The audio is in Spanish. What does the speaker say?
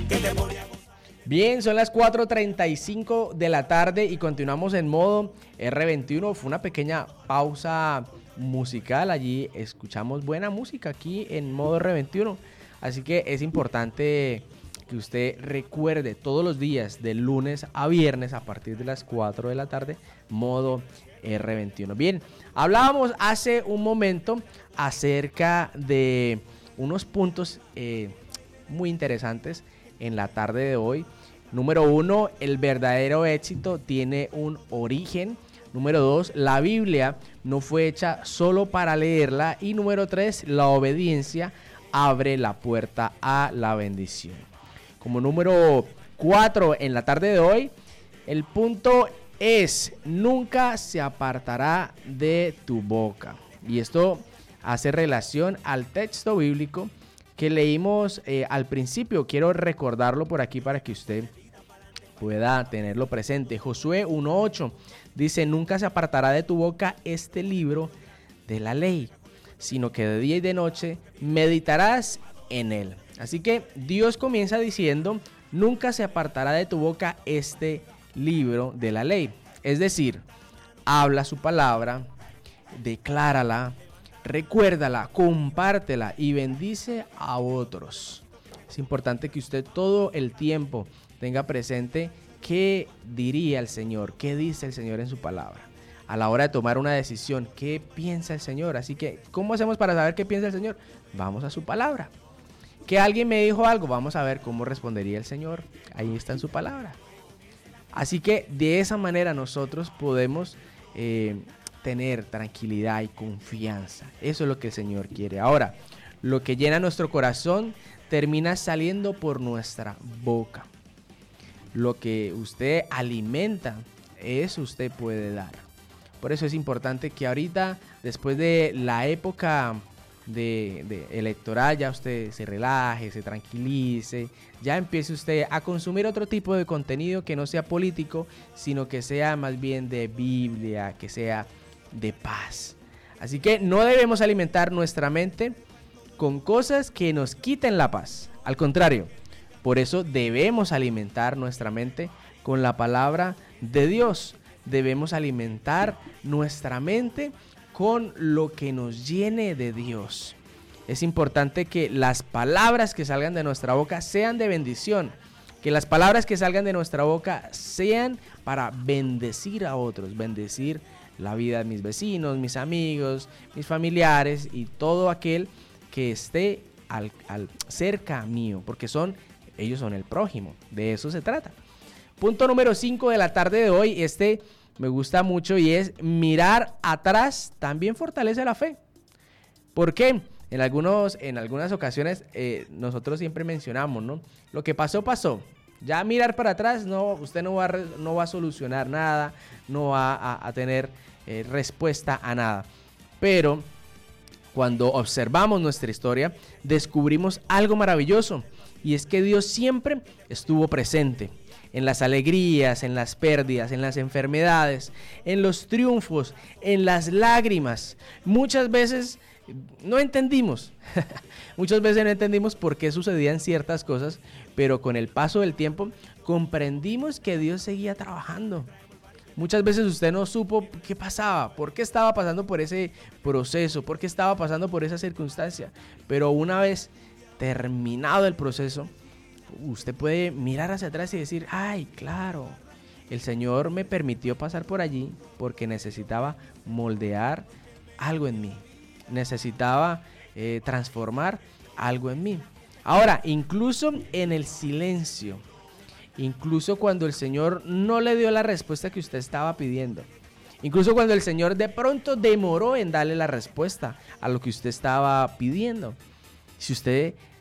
Bien, son las 4:35 de la tarde y continuamos en modo R21. Fue una pequeña pausa musical, allí escuchamos buena música aquí en modo R21. Así que es importante que usted recuerde todos los días, de lunes a viernes, a partir de las 4 de la tarde, modo R21. Bien, hablábamos hace un momento acerca de unos puntos muy interesantes en la tarde de hoy. Número 1, el verdadero éxito tiene un origen. Número 2, la Biblia no fue hecha solo para leerla. Y número 3, la obediencia abre la puerta a la bendición. Como número 4 en la tarde de hoy, el punto es: nunca se apartará de tu boca. Y esto hace relación al texto bíblico que leímos al principio. Quiero recordarlo por aquí para que usted pueda tenerlo presente. Josué 1:8 dice: nunca se apartará de tu boca este libro de la ley, sino que de día y de noche meditarás en él. Así que Dios comienza diciendo: nunca se apartará de tu boca este libro de la ley. Es decir, habla su palabra, declárala, recuérdala, compártela y bendice a otros. Es importante que usted todo el tiempo tenga presente qué diría el Señor, qué dice el Señor en su palabra. A la hora de tomar una decisión, ¿qué piensa el Señor? Así que, ¿cómo hacemos para saber qué piensa el Señor? Vamos a su palabra. Que alguien me dijo algo, vamos a ver cómo respondería el Señor. Ahí está en su palabra. Así que de esa manera nosotros podemos tener tranquilidad y confianza. Eso es lo que el Señor quiere. Ahora, lo que llena nuestro corazón termina saliendo por nuestra boca. Lo que usted alimenta, eso usted puede dar. Por eso es importante que ahorita, después de la época de electoral, ya usted se relaje, se tranquilice, ya empiece usted a consumir otro tipo de contenido que no sea político, sino que sea más bien de Biblia, que sea de paz. Así que no debemos alimentar nuestra mente con cosas que nos quiten la paz. Al contrario, por eso debemos alimentar nuestra mente con la palabra de Dios. Debemos alimentar nuestra mente con lo que nos llene de Dios. Es importante que las palabras que salgan de nuestra boca sean de bendición. Que las palabras que salgan de nuestra boca sean para bendecir a otros, bendecir la vida de mis vecinos, mis amigos, mis familiares y todo aquel que esté cerca mío, porque ellos son el prójimo. De eso se trata. Punto número 5 de la tarde de hoy, me gusta mucho, y es: mirar atrás también fortalece la fe. ¿Por qué? En algunas ocasiones nosotros siempre mencionamos, ¿no? Lo que pasó, pasó. Ya mirar para atrás, usted no va a solucionar nada, no va a tener respuesta a nada. Pero cuando observamos nuestra historia, descubrimos algo maravilloso, y es que Dios siempre estuvo presente. En las alegrías, en las pérdidas, en las enfermedades, en los triunfos, en las lágrimas. Muchas veces no entendimos. Muchas veces no entendimos por qué sucedían ciertas cosas, pero con el paso del tiempo comprendimos que Dios seguía trabajando. Muchas veces usted no supo qué pasaba, por qué estaba pasando por ese proceso, por qué estaba pasando por esa circunstancia. Pero una vez terminado el proceso, usted puede mirar hacia atrás y decir: ay, claro, el Señor me permitió pasar por allí porque necesitaba moldear algo en mí, necesitaba transformar algo en mí. Ahora, incluso en el silencio, incluso cuando el Señor no le dio la respuesta que usted estaba pidiendo, incluso cuando el Señor de pronto demoró en darle la respuesta a lo que usted estaba pidiendo, si usted